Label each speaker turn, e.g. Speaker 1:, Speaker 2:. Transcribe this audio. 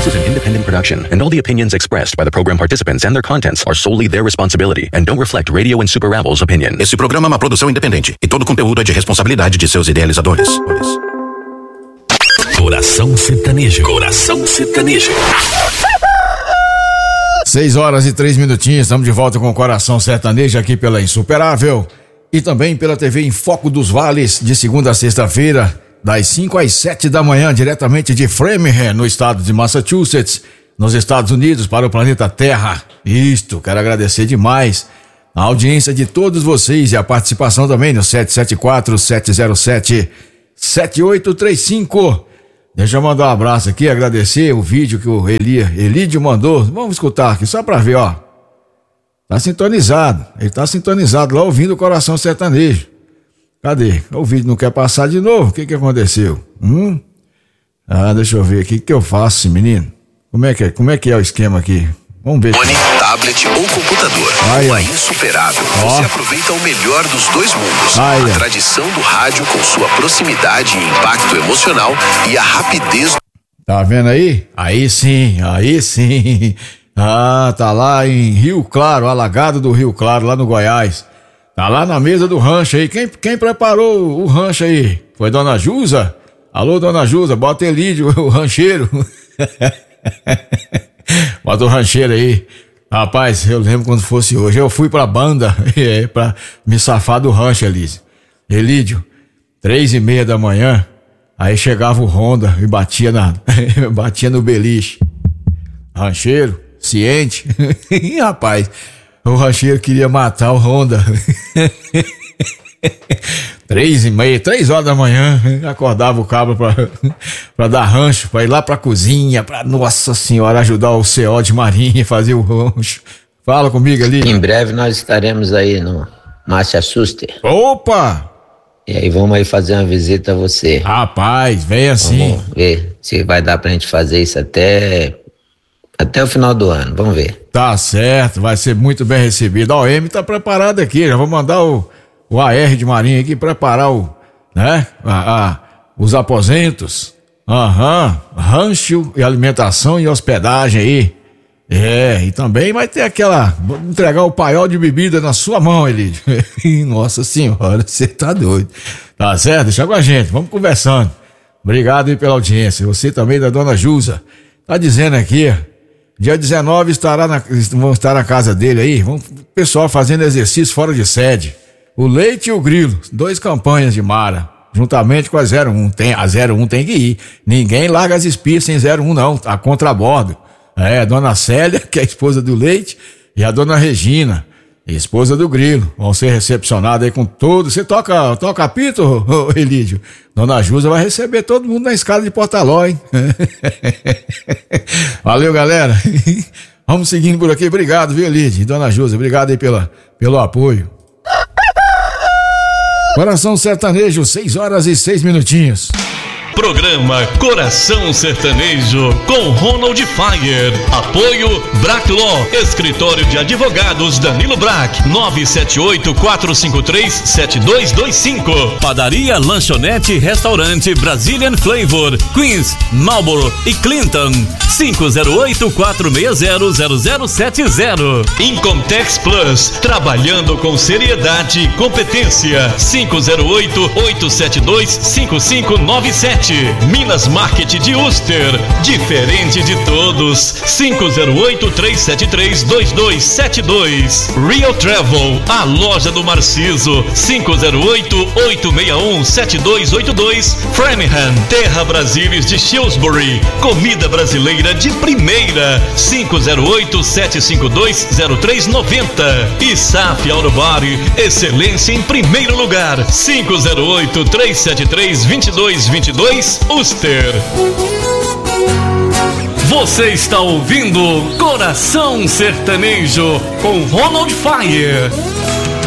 Speaker 1: This is an independent production, and all the opinions expressed by the program participants and their contents are solely their responsibility and don't reflect Radio and Super Rebels opinion.
Speaker 2: Esse programa é uma produção independente e todo conteúdo é de responsabilidade de seus idealizadores.
Speaker 3: Coração Sertanejo. Coração Sertanejo.
Speaker 4: 6h03, estamos de volta com o Coração Sertanejo aqui pela Insuperável e também pela TV em Foco dos Vales, de segunda a sexta-feira, das 5 às 7 da manhã, diretamente de Framingham, no estado de Massachusetts, nos Estados Unidos, para o planeta Terra. Isto, quero agradecer demais a audiência de todos vocês e a participação também no 774-707-7835. Deixa eu mandar um abraço aqui, agradecer o vídeo que o Elídio mandou. Vamos escutar aqui, só pra ver, ó. Tá sintonizado, ele tá sintonizado lá ouvindo o Coração Sertanejo. Cadê? O vídeo não quer passar de novo, o que aconteceu? Deixa eu ver aqui, o que eu faço, menino? Como é que é o esquema aqui? Vamos ver.
Speaker 3: Fone, tablet ou computador. Com a Insuperável, você aproveita o melhor dos dois mundos. A tradição do rádio com sua proximidade e impacto emocional e a rapidez.
Speaker 4: Tá vendo aí? Aí sim. Tá lá em Rio Claro, Alagado do Rio Claro, lá no Goiás. Tá lá na mesa do rancho aí. Quem preparou o rancho aí? Foi Dona Jusa? Alô, Dona Jusa, bota Elídio, o rancheiro. Bota o rancheiro aí. Rapaz, eu lembro quando fosse hoje. Eu fui pra banda pra me safar do rancho, Elídio. 3:30 da manhã. Aí chegava o Honda e batia no beliche. Rancheiro, ciente. Rapaz, o rancheiro queria matar o Honda. 3:30, 3 horas da manhã, acordava o cabra pra dar rancho, pra ir lá pra cozinha, nossa senhora, ajudar o CO de Marinha, fazer o rancho. Fala comigo ali.
Speaker 5: Em breve nós estaremos aí no Massachusetts.
Speaker 4: Opa!
Speaker 5: E aí vamos aí fazer uma visita a você.
Speaker 4: Rapaz, vem assim.
Speaker 5: Vamos ver se vai dar pra gente fazer isso até o final do ano, vamos ver.
Speaker 4: Tá certo, vai ser muito bem recebido. A OM tá preparado aqui, já vou mandar o AR de Marinha aqui preparar os aposentos. Rancho e alimentação e hospedagem aí. E também vai ter entregar o paiol de bebida na sua mão, Elídio. Nossa senhora, você tá doido. Tá certo? Deixa com a gente, vamos conversando. Obrigado aí pela audiência. Você também da Dona Jusa. Tá dizendo aqui, dia 19 vão estar na casa dele aí, o pessoal fazendo exercício fora de sede. O Leite e o Grilo, 2 campanhas de Mara, juntamente com a 01. A 01 tem que ir. Ninguém larga as espias sem 01 não, tá contrabordo. A dona Célia, que é a esposa do Leite, e a dona Regina, esposa do Grilo, vão ser recepcionados aí com todo. Você toca apito, Elídio? Dona Jusa vai receber todo mundo na escada de Portaló, hein? Valeu, galera. Vamos seguindo por aqui. Obrigado, viu, Elídio? Dona Jusa, obrigado aí pelo apoio. Coração Sertanejo, 6h06.
Speaker 6: Programa Coração Sertanejo com Ronald Fire. Apoio Brack Law, escritório de advogados Danilo Brack, 978-453-7225. Padaria, lanchonete, restaurante Brazilian Flavor, Queens, Marlboro e Clinton, 508-460-0070. Incomtex Plus, trabalhando com seriedade e competência, 508-872-5597. Minas Market de Uster, diferente de todos, 508-373-2272. Real Travel, a loja do Marciso, 508-861-7282. Framingham, Terra Brasilis de Shrewsbury, comida brasileira de primeira, 508-752-0390. E SAF Auto Body, excelência em primeiro lugar, 508-373-2222. Uster. Você está ouvindo Coração Sertanejo com Ronald Fire.